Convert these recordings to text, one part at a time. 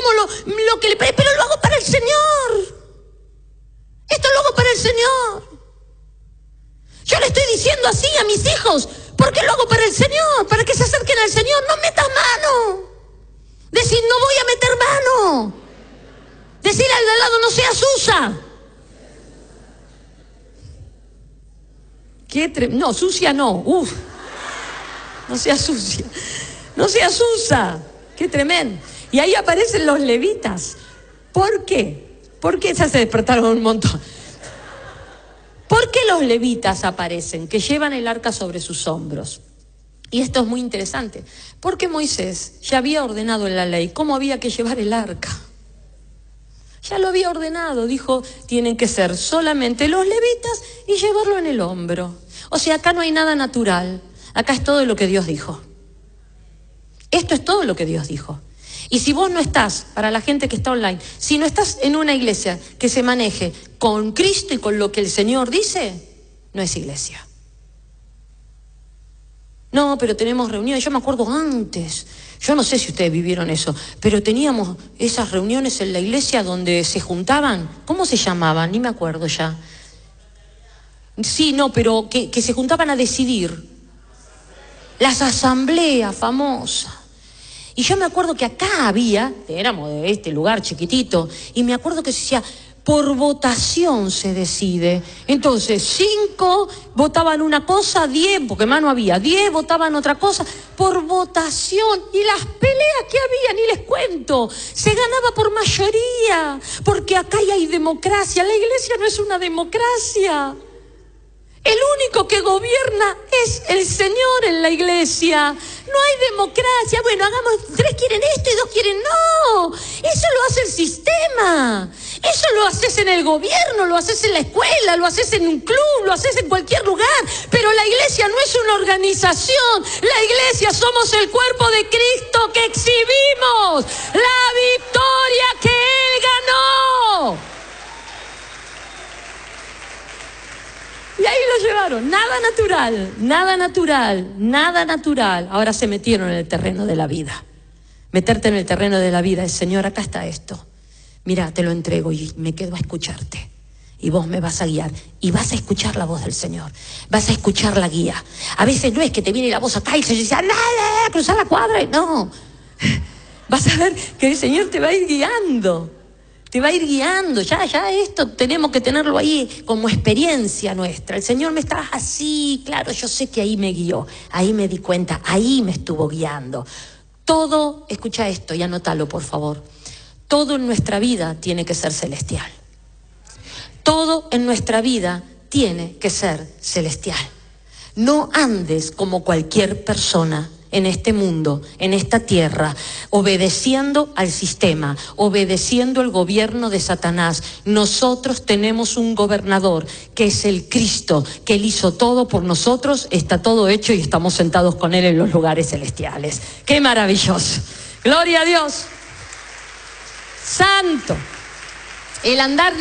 lo que le parece, pero lo hago para el Señor. Esto lo hago para el Señor. Yo le estoy diciendo así a mis hijos, porque lo hago para el Señor, para que se acerquen al Señor. No metas mano. Decir, no voy a meter mano. Decir al de al lado, no seas sucia. No, sucia no. No seas sucia. No seas sucia. Qué tremendo. Y ahí aparecen los levitas. ¿Por qué? ¿Por qué? Ya se despertaron un montón. ¿Por qué los levitas aparecen? Que llevan el arca sobre sus hombros. Y esto es muy interesante. Porque Moisés ya había ordenado en la ley cómo había que llevar el arca. Ya lo había ordenado. Dijo, tienen que ser solamente los levitas y llevarlo en el hombro. O sea, acá no hay nada natural. Acá es todo lo que Dios dijo. Esto es todo lo que Dios dijo. Y si vos no estás, para la gente que está online, si no estás en una iglesia que se maneje con Cristo y con lo que el Señor dice, no es iglesia. No, pero tenemos reuniones. Yo me acuerdo antes, yo no sé si ustedes vivieron eso, pero teníamos esas reuniones en la iglesia donde se juntaban. ¿Cómo se llamaban? Ni me acuerdo ya. Sí, no, pero que se juntaban a decidir. Las asambleas famosas. Y yo me acuerdo que acá había, éramos de este lugar chiquitito, y me acuerdo que se decía, por votación se decide. Entonces, 5 votaban una cosa, 10, porque más no había, 10 votaban otra cosa, por votación. Y las peleas que había, ni les cuento, se ganaba por mayoría, porque acá ya hay democracia. La iglesia no es una democracia. El único que gobierna es el Señor en la iglesia. No hay democracia. Bueno, hagamos, 3 quieren esto y 2 quieren no. Eso lo hace el sistema. Eso lo haces en el gobierno, lo haces en la escuela, lo haces en un club, lo haces en cualquier lugar. Pero la iglesia no es una organización. La iglesia somos el cuerpo de Cristo que exhibimos la victoria que Él ganó. Y ahí lo llevaron, nada natural, nada natural, nada natural. Ahora se metieron en el terreno de la vida. Meterte en el terreno de la vida es, Señor, acá está esto. Mira, te lo entrego y me quedo a escucharte. Y vos me vas a guiar y vas a escuchar la voz del Señor. Vas a escuchar la guía. A veces no es que te viene la voz acá y se dice, ¡nada! Cruzar la cuadra. No. Vas a ver que el Señor te va a ir guiando. Te va a ir guiando, ya esto tenemos que tenerlo ahí como experiencia nuestra. El Señor me está así, claro, yo sé que ahí me guió, ahí me di cuenta, ahí me estuvo guiando. Todo, escucha esto y anótalo por favor, todo en nuestra vida tiene que ser celestial. Todo en nuestra vida tiene que ser celestial. No andes como cualquier persona en este mundo, en esta tierra, obedeciendo al sistema, obedeciendo el gobierno de Satanás. Nosotros tenemos un gobernador que es el Cristo, que Él hizo todo por nosotros, está todo hecho y estamos sentados con Él en los lugares celestiales. ¡Qué maravilloso! ¡Gloria a Dios! ¡Santo! En el andar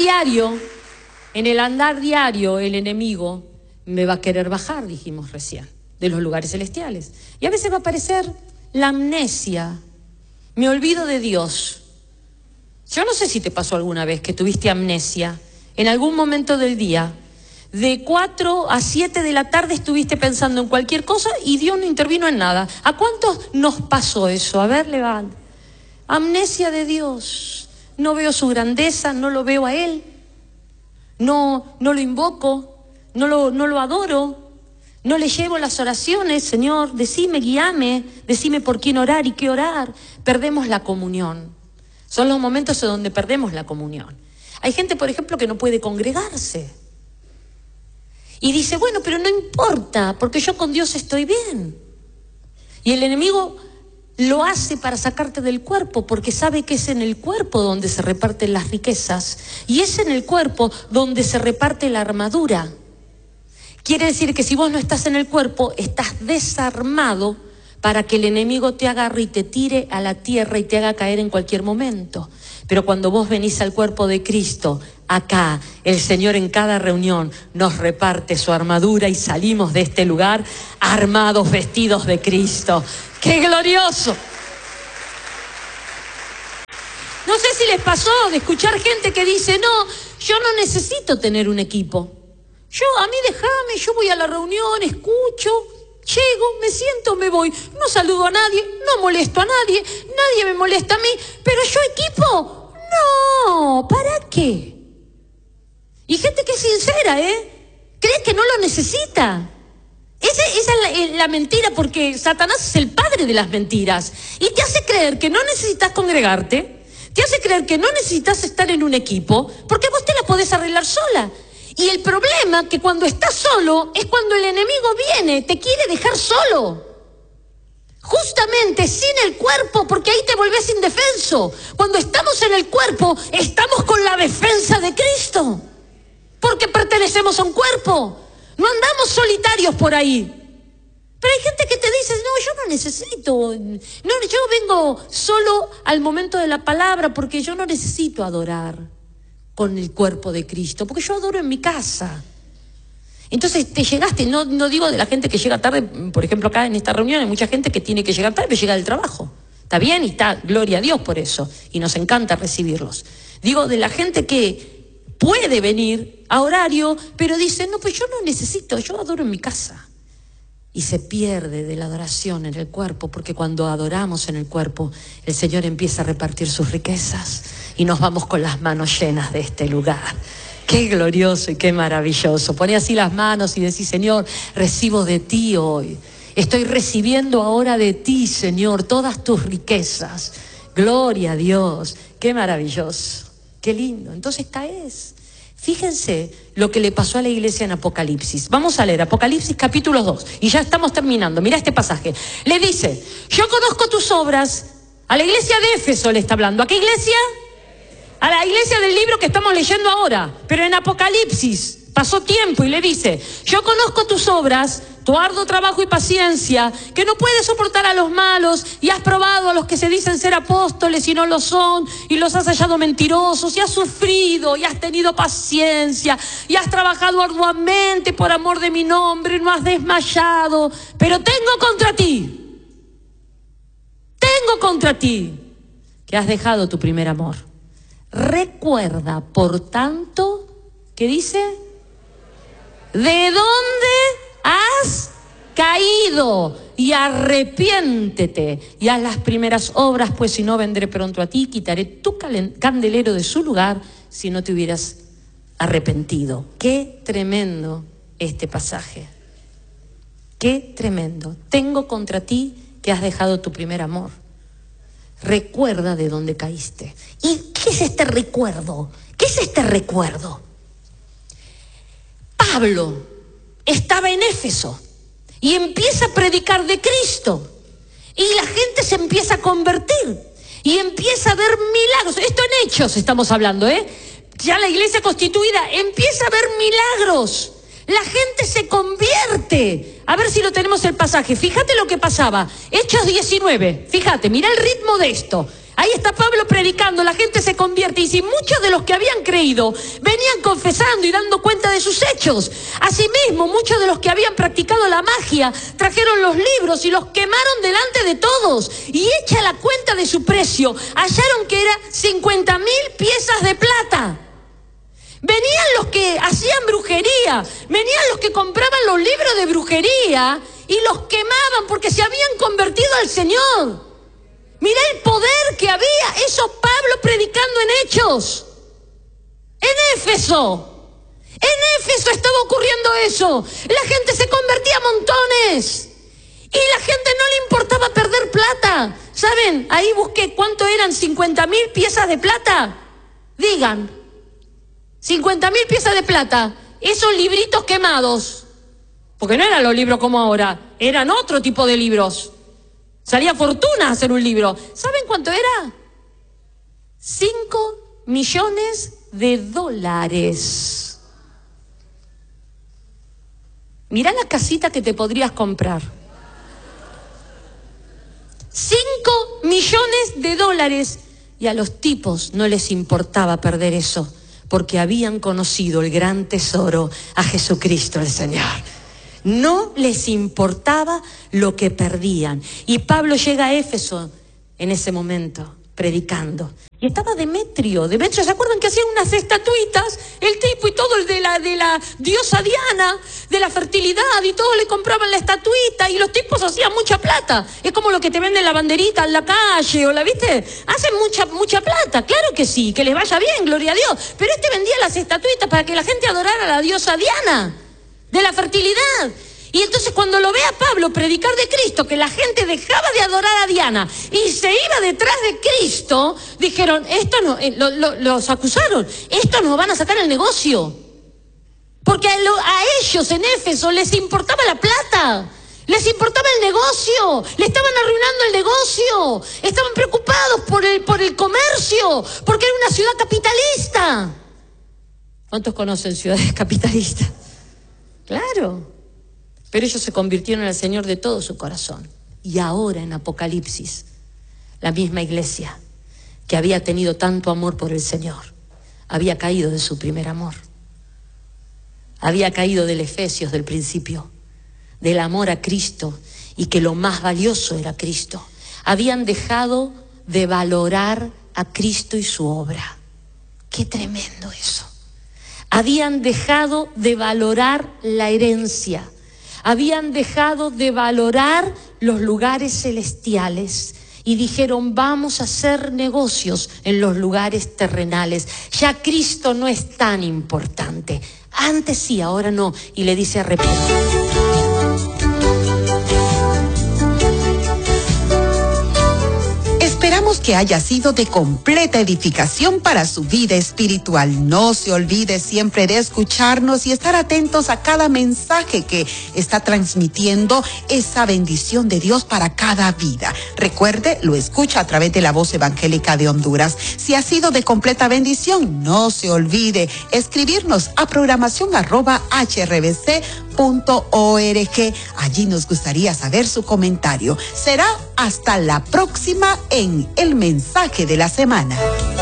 diario, el enemigo me va a querer bajar, dijimos recién, de los lugares celestiales. Y a veces va a aparecer la amnesia. Me olvido de Dios. Yo no sé si te pasó alguna vez que tuviste amnesia. En algún momento del día, de 4 a 7 de la tarde estuviste pensando en cualquier cosa y Dios no intervino en nada. ¿A cuántos nos pasó eso? A ver, levanta. Amnesia de Dios. No veo su grandeza, no lo veo a Él. No lo invoco, no lo adoro. No le llevo las oraciones, Señor, decime, guíame, decime por quién orar y qué orar. Perdemos la comunión. Son los momentos en donde perdemos la comunión. Hay gente, por ejemplo, que no puede congregarse. Y dice, bueno, pero no importa, porque yo con Dios estoy bien. Y el enemigo lo hace para sacarte del cuerpo, porque sabe que es en el cuerpo donde se reparten las riquezas. Y es en el cuerpo donde se reparte la armadura. Quiere decir que si vos no estás en el cuerpo, estás desarmado para que el enemigo te agarre y te tire a la tierra y te haga caer en cualquier momento. Pero cuando vos venís al cuerpo de Cristo, acá, el Señor en cada reunión nos reparte su armadura y salimos de este lugar armados, vestidos de Cristo. ¡Qué glorioso! No sé si les pasó de escuchar gente que dice, no, yo no necesito tener un equipo. A mí déjame, yo voy a la reunión, escucho, llego, me siento, me voy. No saludo a nadie, no molesto a nadie, nadie me molesta a mí. Pero yo equipo, no, ¿para qué? Y gente que es sincera, cree que no lo necesita. Esa es la mentira, porque Satanás es el padre de las mentiras. Y te hace creer que no necesitas congregarte, te hace creer que no necesitas estar en un equipo, porque vos te la podés arreglar sola. Y el problema que cuando estás solo es cuando el enemigo viene, te quiere dejar solo. Justamente sin el cuerpo, porque ahí te volvés indefenso. Cuando estamos en el cuerpo, estamos con la defensa de Cristo. Porque pertenecemos a un cuerpo. No andamos solitarios por ahí. Pero hay gente que te dice, no, yo no necesito. No, yo vengo solo al momento de la palabra porque yo no necesito adorar con el cuerpo de Cristo, porque yo adoro en mi casa. Entonces te llegaste, no digo de la gente que llega tarde, por ejemplo acá en esta reunión hay mucha gente que tiene que llegar tarde, pero llega del trabajo. Está bien y está, gloria a Dios por eso, y nos encanta recibirlos. Digo de la gente que puede venir a horario, pero dice, no, pues yo no necesito, yo adoro en mi casa. Y se pierde de la adoración en el cuerpo, porque cuando adoramos en el cuerpo, el Señor empieza a repartir sus riquezas y nos vamos con las manos llenas de este lugar. Qué glorioso y qué maravilloso. Poné así las manos y decís, Señor, recibo de ti hoy. Estoy recibiendo ahora de ti, Señor, todas tus riquezas. Gloria a Dios. Qué maravilloso. Qué lindo. Entonces esta es. Fíjense lo que le pasó a la iglesia en Apocalipsis. Vamos a leer Apocalipsis capítulo 2. Y ya estamos terminando. Mira este pasaje. Le dice, yo conozco tus obras. A la iglesia de Éfeso le está hablando. ¿A qué iglesia? A la iglesia del libro que estamos leyendo ahora. Pero en Apocalipsis pasó tiempo y le dice, yo conozco tus obras, tu arduo trabajo y paciencia, que no puedes soportar a los malos, y has probado a los que se dicen ser apóstoles y no lo son, y los has hallado mentirosos, y has sufrido, y has tenido paciencia, y has trabajado arduamente por amor de mi nombre, y no has desmayado. Pero tengo contra ti, que has dejado tu primer amor. Recuerda, por tanto, ¿qué dice? ¿De dónde has caído? Y arrepiéntete y haz las primeras obras, pues si no vendré pronto a ti, quitaré tu candelero de su lugar si no te hubieras arrepentido. Qué tremendo este pasaje. Qué tremendo. Tengo contra ti que has dejado tu primer amor. Recuerda de dónde caíste. ¿Y qué es este recuerdo? ¿Qué es este recuerdo? Pablo estaba en Éfeso y empieza a predicar de Cristo, y la gente se empieza a convertir y empieza a ver milagros. Esto en Hechos estamos hablando, ya la iglesia constituida empieza a ver milagros. La gente se convierte. A ver si lo tenemos el pasaje. Fíjate lo que pasaba. Hechos 19. Fíjate, mira el ritmo de esto. Ahí está Pablo predicando, la gente se convierte. Y si muchos de los que habían creído venían confesando y dando cuenta de sus hechos. Asimismo, muchos de los que habían practicado la magia trajeron los libros y los quemaron delante de todos. Y hecha la cuenta de su precio, hallaron que era 50,000 piezas de plata. Venían los que hacían brujería, venían los que compraban los libros de brujería y los quemaban porque se habían convertido al Señor. Mirá el poder que había, eso Pablo predicando en Hechos, en Éfeso. En Éfeso estaba ocurriendo eso. La gente se convertía a montones y la gente no le importaba perder plata. ¿Saben? Ahí busqué cuánto eran 50,000 piezas de plata. Digan, 50,000 piezas de plata, esos libritos quemados, porque no eran los libros como ahora, eran otro tipo de libros. Salía fortuna hacer un libro. ¿Saben cuánto era? 5 millones de dólares. Mirá la casita que te podrías comprar. 5 millones de dólares. Y a los tipos no les importaba perder eso, porque habían conocido el gran tesoro, a Jesucristo el Señor. No les importaba lo que perdían. Y Pablo llega a Éfeso en ese momento, predicando. Y estaba Demetrio, ¿se acuerdan que hacían unas estatuitas? El tipo y todo el de la diosa Diana, de la fertilidad, y todos le compraban la estatuita, y los tipos hacían mucha plata. Es como lo que te venden la banderita en la calle, o ¿viste? Hacen mucha plata, claro que sí, que les vaya bien, gloria a Dios. Pero vendía las estatuitas para que la gente adorara a la diosa Diana, de la fertilidad. Y entonces cuando lo ve a Pablo predicar de Cristo, que la gente dejaba de adorar a Diana y se iba detrás de Cristo, dijeron, esto no, los acusaron, esto nos van a sacar el negocio. Porque a ellos en Éfeso les importaba la plata, les importaba el negocio, le estaban arruinando el negocio, estaban preocupados por el comercio, porque era una ciudad capitalista. ¿Cuántos conocen ciudades capitalistas? Claro. Pero ellos se convirtieron al Señor de todo su corazón. Y ahora en Apocalipsis, la misma iglesia que había tenido tanto amor por el Señor, había caído de su primer amor. Había caído del Efesios del principio, del amor a Cristo, y que lo más valioso era Cristo. Habían dejado de valorar a Cristo y su obra. ¡Qué tremendo eso! Habían dejado de valorar la herencia. Habían dejado de valorar los lugares celestiales y dijeron, vamos a hacer negocios en los lugares terrenales. Ya Cristo no es tan importante. Antes sí, ahora no. Y le dice, arrepiéntete. Esperamos que haya sido de completa edificación para su vida espiritual. No se olvide siempre de escucharnos y estar atentos a cada mensaje que está transmitiendo esa bendición de Dios para cada vida. Recuerde, lo escucha a través de la Voz Evangélica de Honduras. Si ha sido de completa bendición, no se olvide escribirnos a programación@hrbc.org. Allí nos gustaría saber su comentario. Será hasta la próxima en El Mensaje de la Semana.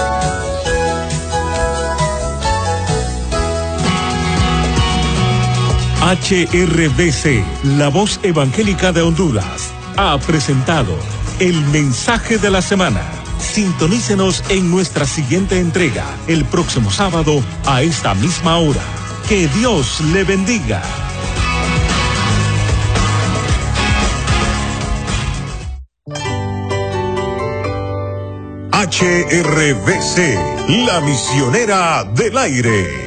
HRBC, la Voz Evangélica de Honduras, ha presentado El Mensaje de la Semana. Sintonícenos en nuestra siguiente entrega, el próximo sábado a esta misma hora. Que Dios le bendiga. HRBC, la misionera del aire.